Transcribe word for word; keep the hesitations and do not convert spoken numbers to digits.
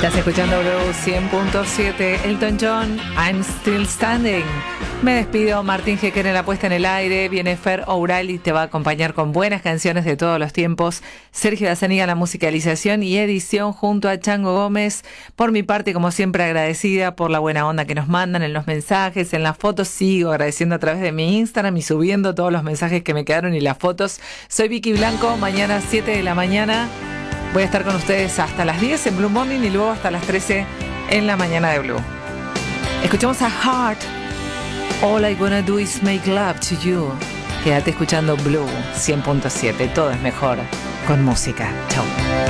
Estás escuchando Blue cien punto siete, Elton John, I'm Still Standing. Me despido, Martín Jequer en la puesta en el aire, viene Fer O'Reilly, te va a acompañar con buenas canciones de todos los tiempos, Sergio Dazaniga en la musicalización y edición junto a Chango Gómez. Por mi parte, como siempre, agradecida por la buena onda que nos mandan en los mensajes, en las fotos. Sigo agradeciendo a través de mi Instagram y subiendo todos los mensajes que me quedaron y las fotos. Soy Vicky Blanco, mañana siete de la mañana voy a estar con ustedes hasta las diez en Blue Morning y luego hasta las trece en la mañana de Blue. Escuchamos a Heart. All I wanna do is make love to you. Quédate escuchando Blue cien punto siete. Todo es mejor con música. Chau.